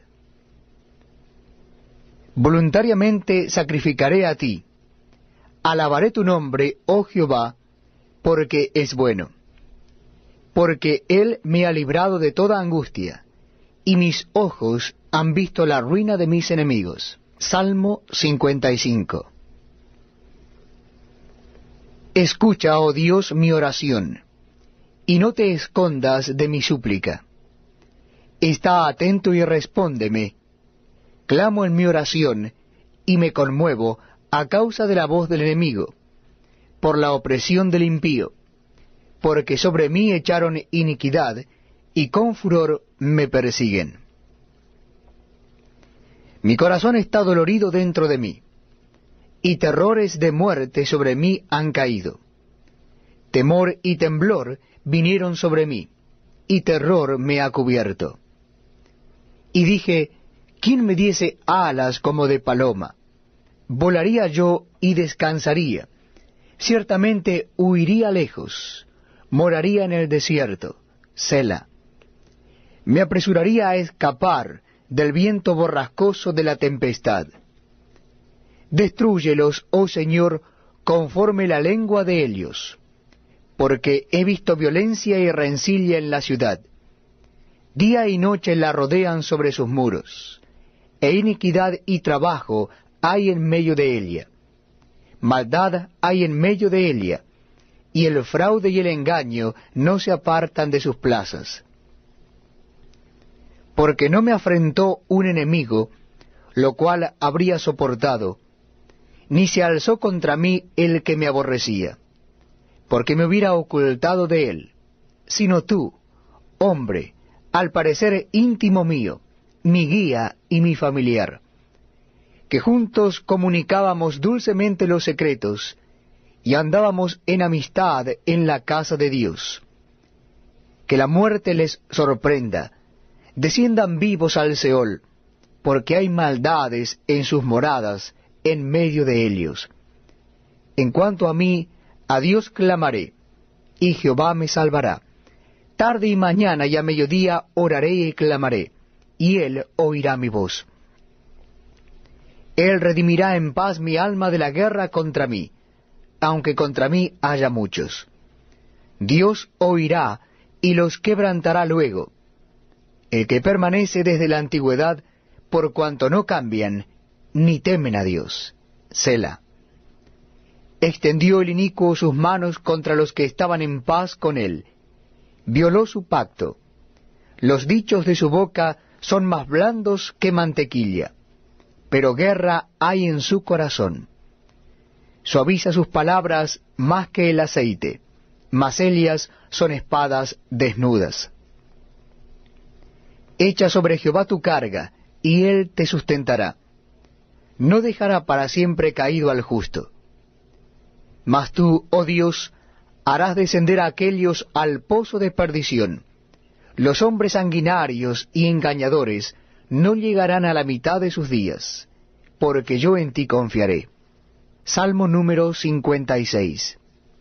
Voluntariamente sacrificaré a ti. Alabaré tu nombre, oh Jehová, porque es bueno. Porque Él me ha librado de toda angustia, y mis ojos han visto la ruina de mis enemigos. Salmo 55. Escucha, oh Dios, mi oración, y no te escondas de mi súplica. Está atento y respóndeme. Clamo en mi oración, y me conmuevo a causa de la voz del enemigo, por la opresión del impío, porque sobre mí echaron iniquidad, y con furor me persiguen. Mi corazón está dolorido dentro de mí, y terrores de muerte sobre mí han caído. Temor y temblor vinieron sobre mí, y terror me ha cubierto. Y dije, ¿quién me diese alas como de paloma? Volaría yo y descansaría. Ciertamente huiría lejos, moraría en el desierto. Selah. Me apresuraría a escapar del viento borrascoso de la tempestad. Destrúyelos, oh Señor, conforme la lengua de ellos, porque he visto violencia y rencilla en la ciudad. Día y noche la rodean sobre sus muros, e iniquidad y trabajo hay en medio de ella. Maldad hay en medio de ella, y el fraude y el engaño no se apartan de sus plazas. Porque no me afrentó un enemigo, lo cual habría soportado, ni se alzó contra mí el que me aborrecía, porque me hubiera ocultado de él, sino tú, hombre, al parecer íntimo mío, mi guía y mi familiar, que juntos comunicábamos dulcemente los secretos, y andábamos en amistad en la casa de Dios. Que la muerte les sorprenda, desciendan vivos al Seol, porque hay maldades en sus moradas, en medio de ellos. En cuanto a mí, a Dios clamaré, y Jehová me salvará. Tarde y mañana y a mediodía oraré y clamaré, y Él oirá mi voz. Él redimirá en paz mi alma de la guerra contra mí, aunque contra mí haya muchos. Dios oirá y los quebrantará luego. El que permanece desde la antigüedad, por cuanto no cambian, ni temen a Dios. Selah. Extendió el inicuo sus manos contra los que estaban en paz con él. Violó su pacto. Los dichos de su boca son más blandos que mantequilla, pero guerra hay en su corazón. Suaviza sus palabras más que el aceite, mas ellas son espadas desnudas. Echa sobre Jehová tu carga, y él te sustentará. No dejará para siempre caído al justo. Mas tú, oh Dios, harás descender a aquellos al pozo de perdición. Los hombres sanguinarios y engañadores no llegarán a la mitad de sus días, porque yo en ti confiaré. Salmo número 56.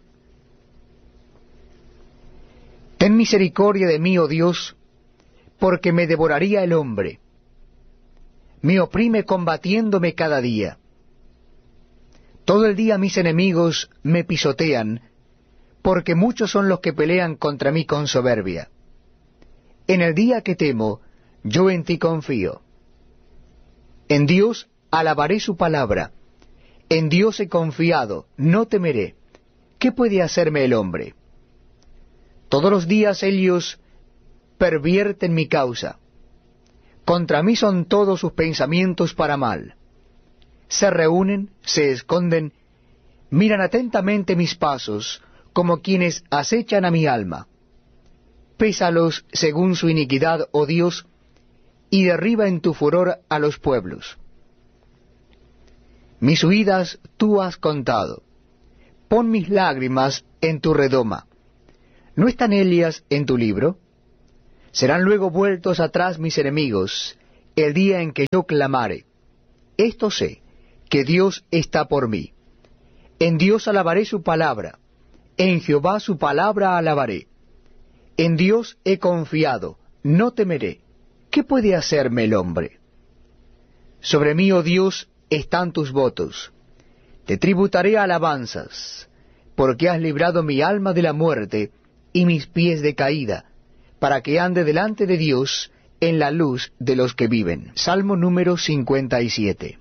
Ten misericordia de mí, oh Dios, porque me devoraría el hombre. Me oprime combatiéndome cada día. Todo el día mis enemigos me pisotean, porque muchos son los que pelean contra mí con soberbia. En el día que temo, yo en ti confío. En Dios alabaré su palabra. En Dios he confiado, no temeré. ¿Qué puede hacerme el hombre? Todos los días ellos pervierten mi causa. Contra mí son todos sus pensamientos para mal. Se reúnen, se esconden, miran atentamente mis pasos, como quienes acechan a mi alma. Pésalos según su iniquidad, oh Dios, y derriba en tu furor a los pueblos. Mis huidas tú has contado. Pon mis lágrimas en tu redoma. ¿No están ellas en tu libro? Serán luego vueltos atrás mis enemigos, el día en que yo clamare. Esto sé, que Dios está por mí. En Dios alabaré su palabra, en Jehová su palabra alabaré. En Dios he confiado, no temeré. ¿Qué puede hacerme el hombre? Sobre mí, oh Dios, están tus votos. Te tributaré alabanzas, porque has librado mi alma de la muerte y mis pies de caída, para que ande delante de Dios en la luz de los que viven. Salmo número 57.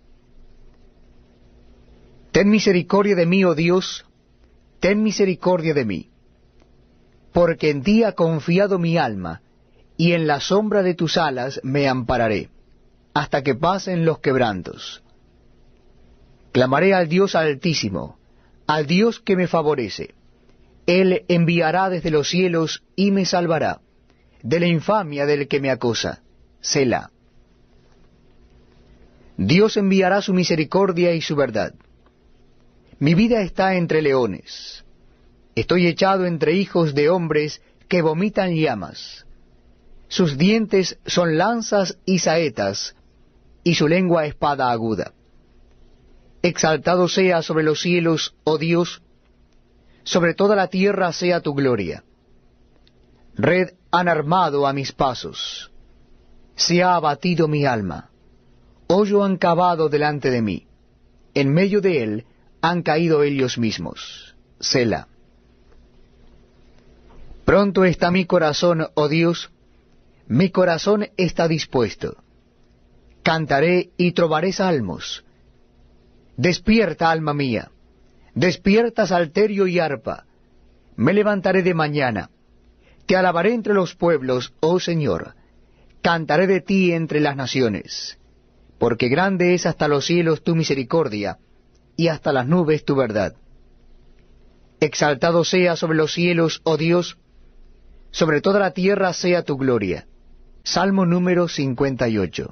Ten misericordia de mí, oh Dios, ten misericordia de mí, porque en ti ha confiado mi alma, y en la sombra de tus alas me ampararé, hasta que pasen los quebrantos. Clamaré al Dios Altísimo, al Dios que me favorece. Él enviará desde los cielos y me salvará de la infamia del que me acosa. Selah. Dios enviará su misericordia y su verdad. Mi vida está entre leones. Estoy echado entre hijos de hombres que vomitan llamas. Sus dientes son lanzas y saetas, y su lengua espada aguda. Exaltado sea sobre los cielos, oh Dios, sobre toda la tierra sea tu gloria. Red han armado a mis pasos. Se ha abatido mi alma. Hoyo han cavado delante de mí. En medio de él han caído ellos mismos. Selah. Pronto está mi corazón, oh Dios, mi corazón está dispuesto. Cantaré y trovaré salmos. Despierta, alma mía. Despierta, salterio y arpa. Me levantaré de mañana. Te alabaré entre los pueblos, oh Señor. Cantaré de ti entre las naciones. Porque grande es hasta los cielos tu misericordia, y hasta las nubes tu verdad. Exaltado sea sobre los cielos, oh Dios, sobre toda la tierra sea tu gloria. Salmo número 58.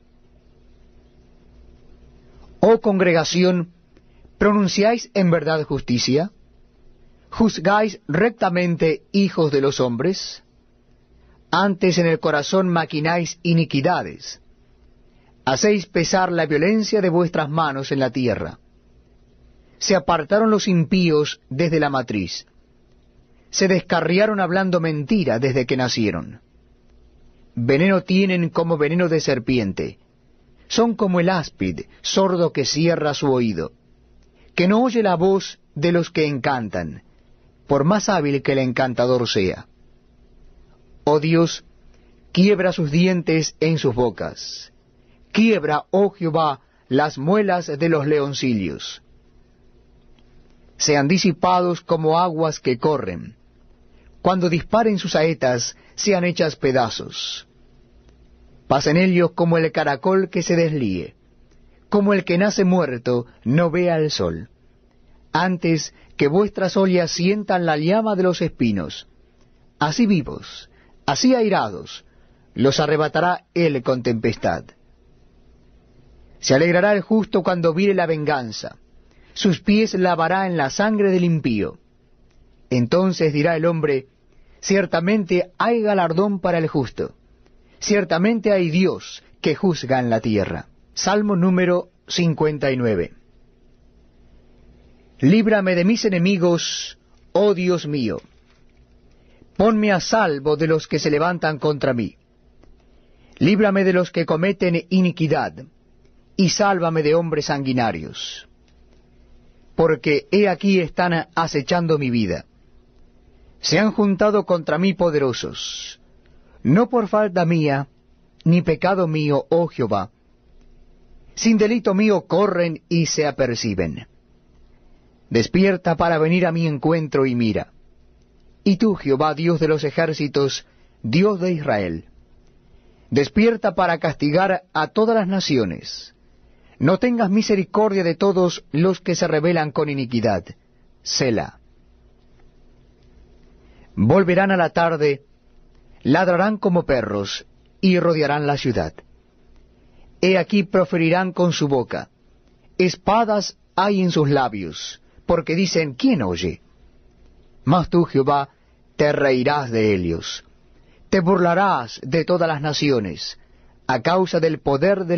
Oh congregación, ¿pronunciáis en verdad justicia? ¿Juzgáis rectamente, hijos de los hombres? Antes en el corazón maquináis iniquidades. Hacéis pesar la violencia de vuestras manos en la tierra. Se apartaron los impíos desde la matriz. Se descarriaron hablando mentira desde que nacieron. Veneno tienen como veneno de serpiente. Son como el áspid, sordo que cierra su oído, que no oye la voz de los que encantan, por más hábil que el encantador sea. Oh Dios, quiebra sus dientes en sus bocas. Quiebra, oh Jehová, las muelas de los leoncillos. Sean disipados como aguas que corren. Cuando disparen sus saetas, sean hechas pedazos. Pasen ellos como el caracol que se deslíe, como el que nace muerto no vea el sol. Antes que vuestras ollas sientan la llama de los espinos, así vivos, así airados, los arrebatará él con tempestad. Se alegrará el justo cuando viere la venganza, sus pies lavará en la sangre del impío. Entonces dirá el hombre, ciertamente hay galardón para el justo, ciertamente hay Dios que juzga en la tierra. Salmo número 59. Líbrame de mis enemigos, oh Dios mío. Ponme a salvo de los que se levantan contra mí. Líbrame de los que cometen iniquidad, y sálvame de hombres sanguinarios. Porque he aquí están acechando mi vida. Se han juntado contra mí poderosos, no por falta mía, ni pecado mío, oh Jehová. Sin delito mío corren y se aperciben. Despierta para venir a mi encuentro y mira. Y tú, Jehová, Dios de los ejércitos, Dios de Israel, despierta para castigar a todas las naciones. No tengas misericordia de todos los que se rebelan con iniquidad. Selah. Volverán a la tarde, ladrarán como perros, y rodearán la ciudad. He aquí proferirán con su boca, espadas hay en sus labios, porque dicen, ¿quién oye? Mas tú, Jehová, te reirás de ellos, te burlarás de todas las naciones, a causa del poder del